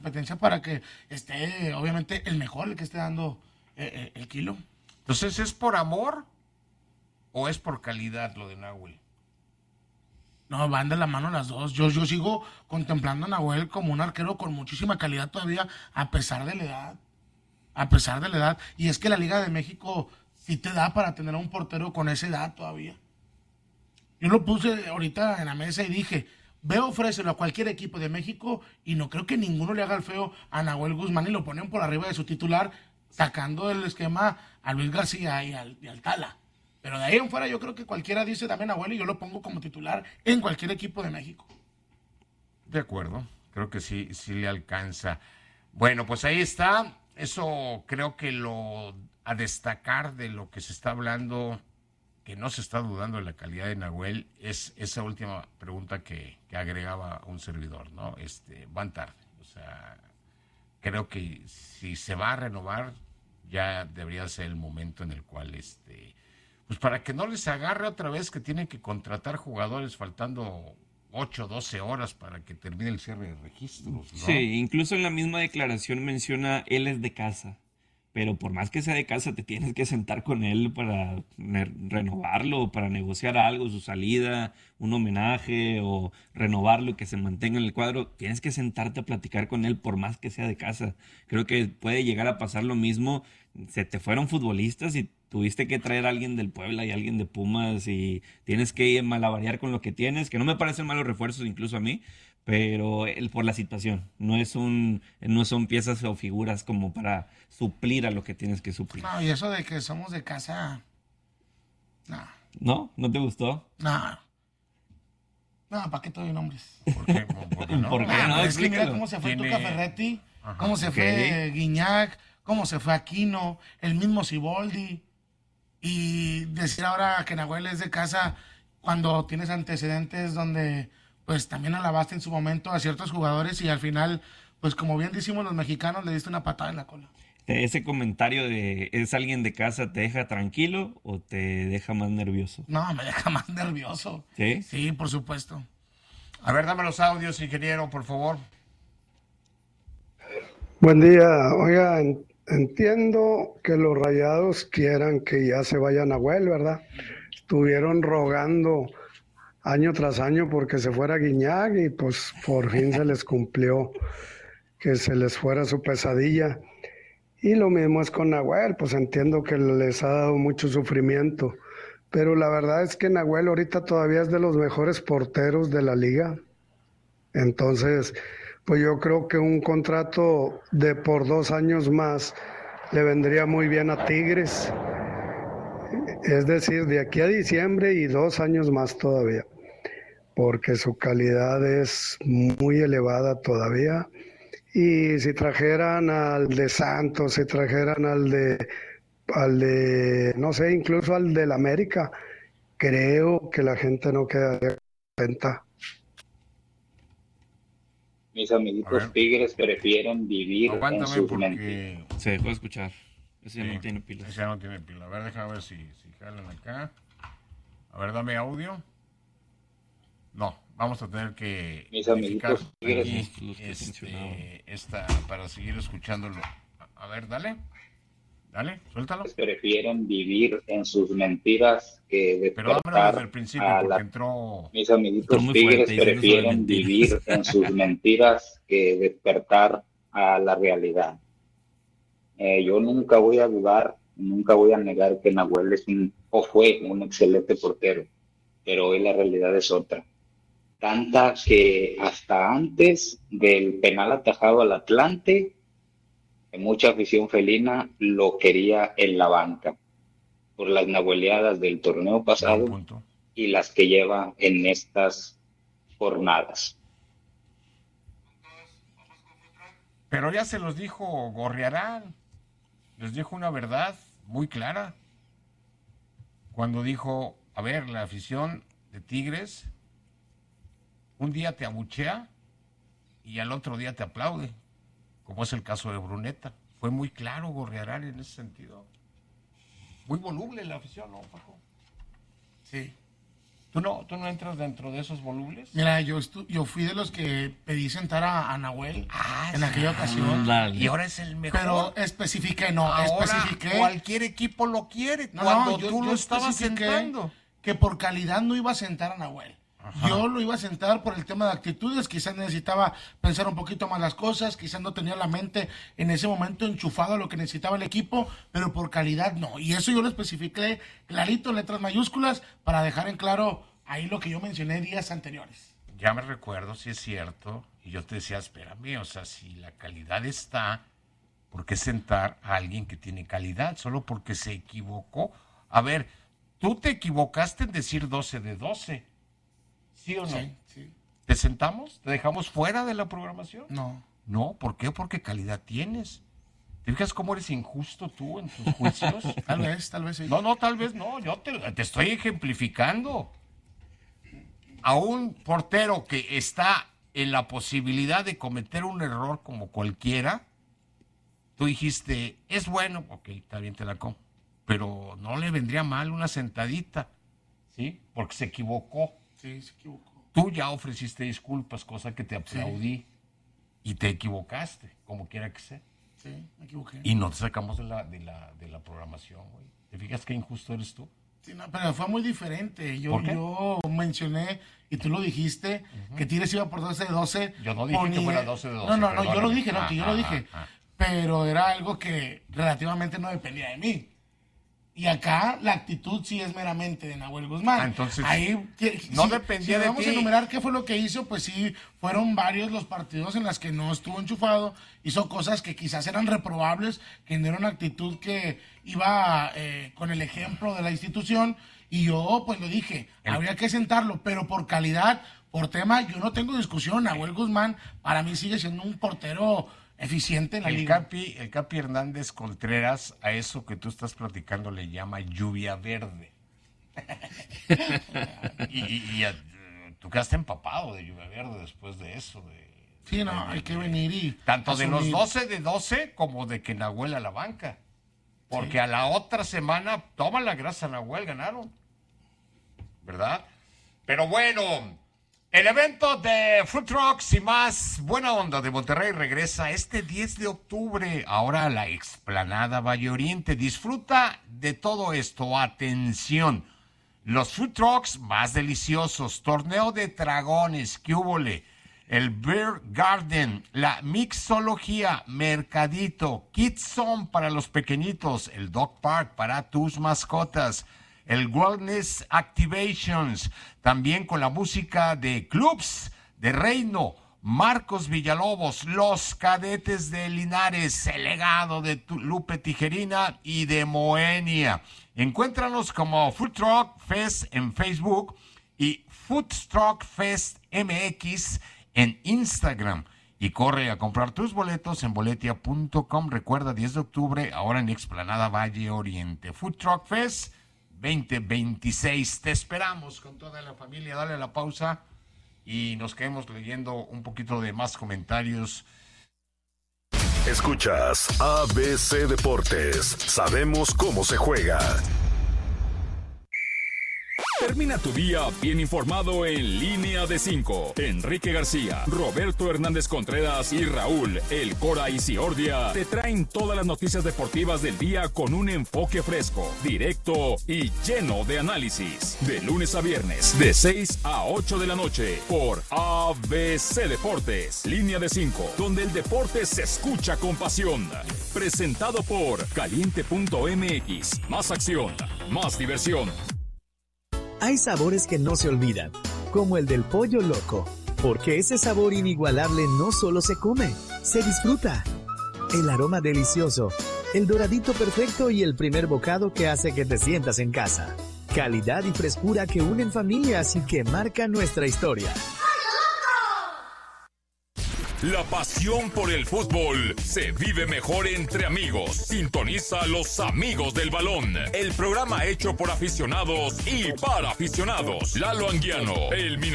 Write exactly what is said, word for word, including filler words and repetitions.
competencia para que esté, obviamente, el mejor, el que esté dando eh, eh, el kilo. Entonces, ¿es por amor o es por calidad lo de Nahuel? No, van de la mano las dos. Yo, yo sigo contemplando a Nahuel como un arquero con muchísima calidad todavía, a pesar de la edad. A pesar de la edad. Y es que la Liga de México sí te da para tener a un portero con esa edad todavía. Yo lo puse ahorita en la mesa y dije, veo ofrecerlo a cualquier equipo de México y no creo que ninguno le haga el feo a Nahuel Guzmán y lo ponen por arriba de su titular, sacando del esquema a Luis García y al, y al Tala. Pero de ahí en fuera yo creo que cualquiera dice también Nahuel y yo lo pongo como titular en cualquier equipo de México. De acuerdo, creo que sí, sí le alcanza. Bueno, pues ahí está. Eso creo que lo a destacar de lo que se está hablando, que no se está dudando de la calidad de Nahuel, es esa última pregunta que, que agregaba un servidor, ¿no? Este, van tarde. O sea, creo que si se va a renovar, ya debería ser el momento en el cual, este, pues para que no les agarre otra vez que tienen que contratar jugadores faltando ocho, doce horas para que termine el cierre de registros, ¿no? Sí, incluso en la misma declaración menciona él es de casa, pero por más que sea de casa te tienes que sentar con él para ne- renovarlo, para negociar algo, su salida, un homenaje o renovarlo y que se mantenga en el cuadro. Tienes que sentarte a platicar con él por más que sea de casa. Creo que puede llegar a pasar lo mismo. Se te fueron futbolistas y tuviste que traer a alguien del Puebla y alguien de Pumas y tienes que malabarear con lo que tienes, que no me parecen malos refuerzos incluso a mí, pero el, por la situación. No es un, no son piezas o figuras como para suplir a lo que tienes que suplir. No, y eso de que somos de casa, no, ¿No? ¿No te gustó? no, no, ¿para qué te doy nombres? ¿Por qué? ¿Por qué no? ¿Por qué? Ah, No, pero es que mira explícalo. cómo se fue Tiene- Tuca Ferretti, Ajá, cómo se ok. fue Guiñac, cómo se fue Aquino, el mismo Siboldi. Y decir ahora que Nahuel es de casa cuando tienes antecedentes donde pues también alabaste en su momento a ciertos jugadores y al final, pues como bien decimos los mexicanos, le diste una patada en la cola. Ese comentario de ¿es alguien de casa te deja tranquilo o te deja más nervioso? No, me deja más nervioso. ¿Sí? Sí, por supuesto. A ver, dame los audios, ingeniero, por favor. Buen día. Oiga, en- entiendo que los Rayados quieran que ya se vaya Nahuel, ¿verdad? Estuvieron rogando año tras año porque se fuera Guiñac y pues por fin se les cumplió que se les fuera su pesadilla. Y lo mismo es con Nahuel, pues entiendo que les ha dado mucho sufrimiento, pero la verdad es que Nahuel ahorita todavía es de los mejores porteros de la liga. Entonces, pues yo creo que un contrato de por dos años más le vendría muy bien a Tigres. Es decir, de aquí a diciembre y dos años más todavía, porque su calidad es muy elevada todavía. Y si trajeran al de Santos, si trajeran al de, al de, no sé, incluso al del América, creo que la gente no quedaría contenta. Mis A amiguitos ver, tigres prefieren vivir en aguántame sus mentiras. porque... Se dejó de escuchar. Ese ya Sí, no tiene pilas. ese ya no tiene pila. A ver, déjame ver si, si jalan acá. A ver, dame audio. No, vamos a tener que Mis modificar amiguitos tigres aquí Los- los que mencionaba. este, esta para seguir escuchándolo. A, a ver, dale. Dale, suéltalo. prefieren vivir en sus mentiras que Pero dámelo desde el despertar principio a porque la... entró... Mis Entró amiguitos muy tigres fuerte diciendo sobre prefieren mentiras. vivir en sus mentiras que despertar a la realidad. Eh, yo nunca voy a dudar, nunca voy a negar que Nahuel es un, o fue un excelente portero, pero hoy la realidad es otra. Tanta que hasta antes del penal atajado al Atlante, mucha afición felina lo quería en la banca por las nahueleadas del torneo Buen pasado punto. y las que lleva en estas jornadas. Pero ya se los dijo Gorriarán. Les dijo una verdad muy clara. Cuando dijo, a ver, la afición de Tigres un día te abuchea y al otro día te aplaude, como es el caso de Bruneta. Fue muy claro Gorriarán en ese sentido. Muy voluble la afición, ¿no, Paco? Sí. ¿Tú no, ¿Tú no entras dentro de esos volubles? Mira, yo estu- yo fui de los que pedí sentar a, a Nahuel Ah, en sí. aquella ocasión. Dale. Y ahora es el mejor. Pero especifiqué, no, ahora especifiqué. cualquier equipo lo quiere. No, cuando no, yo- tú yo lo estabas especifiqué sentando. que por calidad no iba a sentar a Nahuel. Ajá. Yo lo iba a sentar por el tema de actitudes, quizás necesitaba pensar un poquito más las cosas, quizás no tenía la mente en ese momento enchufado a lo que necesitaba el equipo, pero por calidad no. Y eso yo lo especifiqué clarito en letras mayúsculas para dejar en claro ahí lo que yo mencioné días anteriores. Ya me recuerdo, sí es cierto. Y yo te decía, espérame, o sea, si la calidad está, ¿por qué sentar a alguien que tiene calidad? Solo porque se equivocó. A ver, tú te equivocaste en decir doce de doce. ¿Sí o no? Sí, sí. ¿Te sentamos? ¿Te dejamos fuera de la programación? No. No, ¿por qué? Porque calidad tienes. ¿Te fijas cómo eres injusto tú en tus juicios? Tal vez, tal vez sí. No, no, tal vez no. Yo te, te estoy ejemplificando. A un portero que está en la posibilidad de cometer un error como cualquiera, tú dijiste, es bueno, ok, está bien, te la como, pero no le vendría mal una sentadita, ¿sí? Porque se equivocó. Sí, se equivocó. Tú ya ofreciste disculpas, cosa que te aplaudí, y te equivocaste, como quiera que sea. Sí, me equivoqué. Y no te sacamos de la, de la, de la programación, güey. ¿Te fijas qué injusto eres tú? Sí, no, pero fue muy diferente. Yo, ¿Por qué? yo mencioné, y tú lo dijiste, que Tigres iba por doce de doce. Yo no dije ponía- que fuera doce de doce, No, no, no, yo lo perdóname. dije, no, que yo Ah, lo ah, dije. ah, ah. Pero era algo que relativamente no dependía de mí. Y acá la actitud sí es meramente de Nahuel Guzmán. Ah, entonces, ahí que- no si- dependía si de vamos ti. a enumerar qué fue lo que hizo, pues sí, fueron varios los partidos en los que no estuvo enchufado, hizo cosas que quizás eran reprobables, que no era una actitud que iba eh, con el ejemplo de la institución, y yo pues lo dije, El- habría que sentarlo, pero por calidad, por tema, yo no tengo discusión. Nahuel Guzmán para mí sigue siendo un portero eficiente en la El liga. Capi, el Capi Hernández Contreras, a eso que tú estás platicando le llama lluvia verde. y y- y, eh, tú quedaste empapado de lluvia verde después de eso. De, Sí, no, hay que venir y tanto de los asumir. doce de doce como de que Nahuel a la banca. Porque a la otra semana, toma la grasa, Nahuel, ganaron. ¿Verdad? Pero bueno, el evento de Food Trucks y más buena onda de Monterrey regresa este diez de octubre, ahora a la explanada Valle Oriente. Disfruta de todo esto. Atención, los Food Trucks más deliciosos, torneo de dragones, ¿qué húbole? El Beer Garden, la mixología, mercadito, Kids Zone para los pequeñitos, el Dog Park para tus mascotas, el Wellness Activations, también con la música de Clubs de Reino, Marcos Villalobos, los Cadetes de Linares, el legado de Tu- Lupe Tijerina y de Moenia. Encuéntranos como Food Truck Fest en Facebook y Food Truck Fest M X en Instagram. Y corre a comprar tus boletos en boletia punto com. Recuerda, diez de octubre, ahora en Explanada Valle Oriente. Food Truck Fest veinte veintiséis. Te esperamos con toda la familia. Dale la pausa y nos quedemos leyendo un poquito de más comentarios. Escuchas A B C Deportes. Sabemos cómo se juega. Termina tu día bien informado en Línea de cinco. Enrique García, Roberto Hernández Contreras y Raúl El Cora Isiordia te traen todas las noticias deportivas del día con un enfoque fresco, directo y lleno de análisis. De lunes a viernes, de seis a ocho de la noche, por A B C Deportes. Línea de cinco, donde el deporte se escucha con pasión. Presentado por Caliente punto M X. Más acción, más diversión. Hay sabores que no se olvidan, como el del pollo loco, porque ese sabor inigualable no solo se come, se disfruta. El aroma delicioso, el doradito perfecto y el primer bocado que hace que te sientas en casa. Calidad y frescura que unen familias y que marcan nuestra historia. La pasión por el fútbol se vive mejor entre amigos. Sintoniza a Los Amigos del Balón, el programa hecho por aficionados y para aficionados. Lalo Anguiano, el